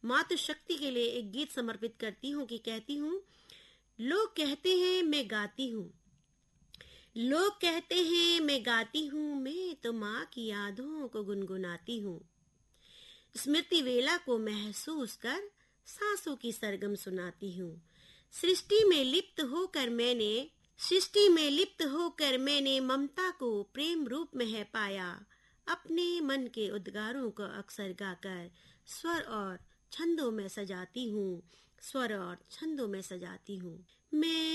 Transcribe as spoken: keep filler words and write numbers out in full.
मातृशक्ति के लिए एक गीत समर्पित करती हूँ कि कहती हूँ, लोग कहते हैं मैं गाती हूँ, लोग कहते हैं मैं गाती हूँ, मैं तो माँ की यादों को गुनगुनाती हूँ। स्मृति वेला को महसूस कर सांसों की सरगम सुनाती हूँ। सृष्टि में लिप्त होकर मैंने सृष्टि में लिप्त होकर मैंने ममता को प्रेम रूप में है पाया। अपने मन के उद्गारों को अक्सर गाकर स्वर और छंदों में सजाती हूँ, स्वर और छंदों में सजाती हूँ। मैं